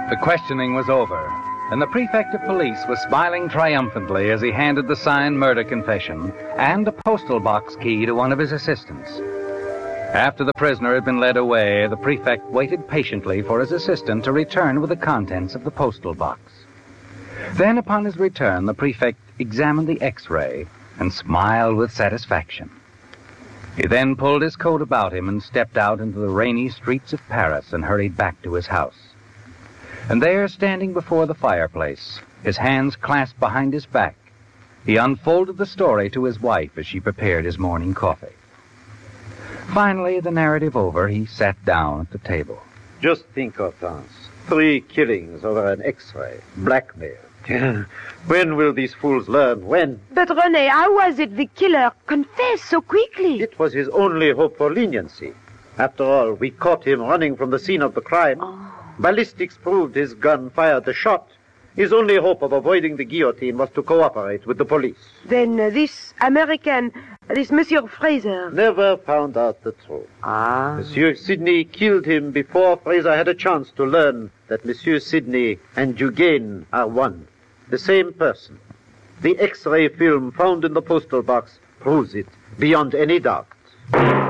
The questioning was over, and the prefect of police was smiling triumphantly as he handed the signed murder confession and a postal box key to one of his assistants. After the prisoner had been led away, the prefect waited patiently for his assistant to return with the contents of the postal box. Then, upon his return, the prefect examined the X-ray and smiled with satisfaction. He then pulled his coat about him and stepped out into the rainy streets of Paris and hurried back to his house. And there, standing before the fireplace, his hands clasped behind his back, he unfolded the story to his wife as she prepared his morning coffee. Finally, the narrative over, he sat down at the table. Just think, Hortense. 3 killings over an X-ray. Blackmail. When will these fools learn? When? But, René, how was it the killer confessed so quickly? It was his only hope for leniency. After all, we caught him running from the scene of the crime. Oh. Ballistics proved his gun fired the shot. His only hope of avoiding the guillotine was to cooperate with the police. Then this American, this Monsieur Fraser... Never found out the truth. Monsieur Sidney killed him before Fraser had a chance to learn that Monsieur Sidney and Dugain are one, the same person. The X-ray film found in the postal box proves it beyond any doubt.